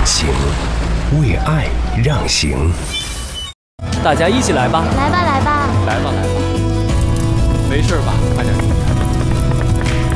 行，为爱让行。 大家一起来吧！ 来吧，来吧， 来吧，来吧！没事吧？快点。